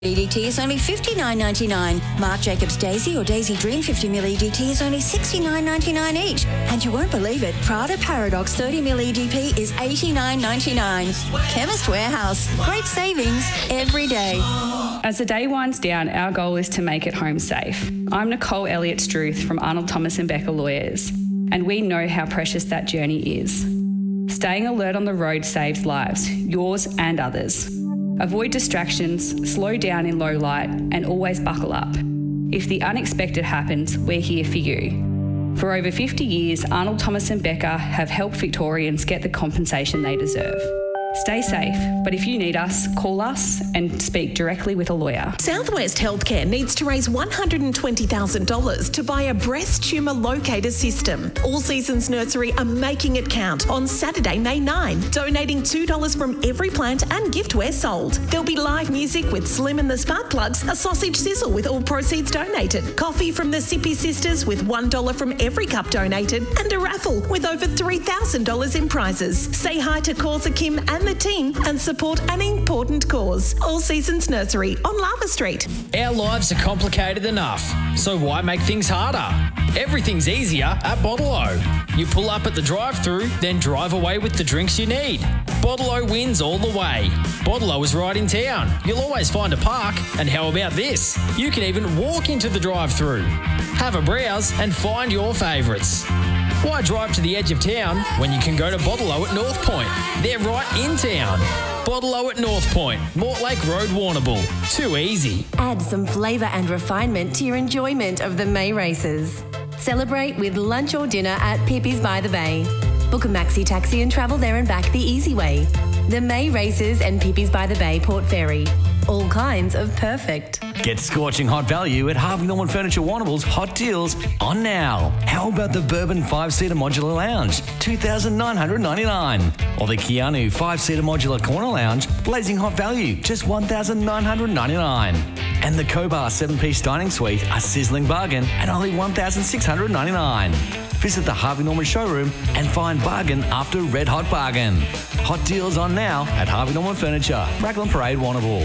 EDT is only $59.99. Marc Jacobs Daisy or Daisy Dream 50ml EDT is only $69.99 each. And you won't believe it, Prada Paradox 30ml EDP is $89.99. Chemist Warehouse. Great savings every day. As the day winds down, our goal is to make it home safe. I'm Nicole Elliott-Struth from Arnold Thomas and Becker Lawyers, and we know how precious that journey is. Staying alert on the road saves lives, yours and others. Avoid distractions, slow down in low light, and always buckle up. If the unexpected happens, we're here for you. For over 50 years, Arnold Thomas and Becker have helped Victorians get the compensation they deserve. Stay safe, but if you need us, call us and speak directly with a lawyer. Southwest Healthcare needs to raise $120,000 to buy a breast tumour locator system. All Seasons Nursery are making it count on Saturday, May 9, donating $2 from every plant and giftware sold. There'll be live music with Slim and the Spark Plugs, a sausage sizzle with all proceeds donated, coffee from the Sippy Sisters with $1 from every cup donated, and a raffle with over $3,000 in prizes. Say hi to Causa Kim and the team and support an important cause. All Seasons Nursery on Lava Street. Our lives are complicated enough, so why make things harder? Everything's easier at Bottle-O. You pull up at the drive-thru, then drive away with the drinks you need. Bottle-O wins all the way. Bottle-O is right in town. You'll always find a park, and how about this? You can even walk into the drive-thru. Have a browse and find your favourites. Why drive to the edge of town when you can go to Bottle-O at North Point? They're right in town. Bottle-O at North Point, Mortlake Road, Warrnambool. Too easy. Add some flavour and refinement to your enjoyment of the May races. Celebrate with lunch or dinner at Pippi's by the Bay. Book a maxi taxi and travel there and back the easy way. The May races and Pippi's by the Bay, Port Fairy. All kinds of perfect. Get scorching hot value at Harvey Norman Furniture Warrnambool's hot deals on now. How about the Bourbon 5-seater modular lounge, $2,999, or the Keanu 5-seater modular corner lounge, blazing hot value, just $1,999, and the Cobar 7-piece dining suite, a sizzling bargain at only $1,699. Visit the Harvey Norman showroom and find bargain after red hot bargain. Hot deals on now at Harvey Norman Furniture, Raglan Parade, Warrnambool.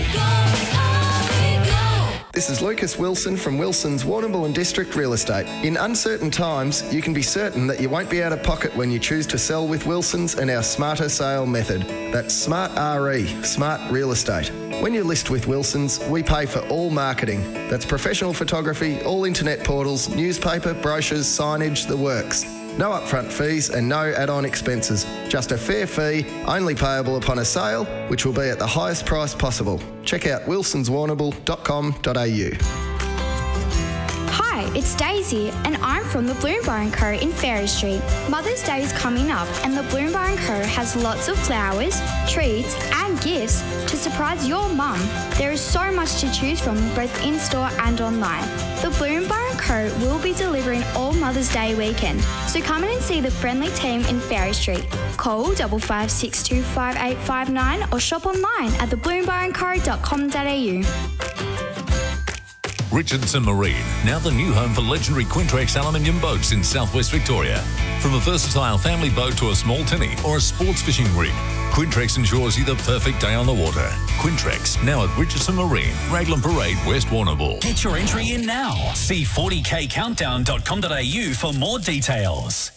This is Lucas Wilson from Wilson's Warrnambool and District Real Estate. In uncertain times, you can be certain that you won't be out of pocket when you choose to sell with Wilson's and our Smarter Sale method. That's Smart RE, Smart Real Estate. When you list with Wilson's, we pay for all marketing. That's professional photography, all internet portals, newspaper, brochures, signage, the works. No upfront fees and no add-on expenses. Just a fair fee, only payable upon a sale, which will be at the highest price possible. Check out wilsonswarrnambool.com.au. Hi, it's Daisy and I'm from the Bloom Bar & Co in Ferry Street. Mother's Day is coming up and the Bloom Bar & Co has lots of flowers, treats and gifts to surprise your mum. There is so much to choose from both in-store and online. The Bloom Bar & Co will be delivering all Mother's Day weekend, so come in and see the friendly team in Ferry Street. Call 55625859 or shop online at thebloombarandco.com.au. Richardson Marine, now the new home for legendary Quintrex aluminium boats in southwest Victoria. From a versatile family boat to a small tinny or a sports fishing rig, Quintrex ensures you the perfect day on the water. Quintrex, now at Richardson Marine, Raglan Parade, West Warrnambool. Get your entry in now. See 40kcountdown.com.au for more details.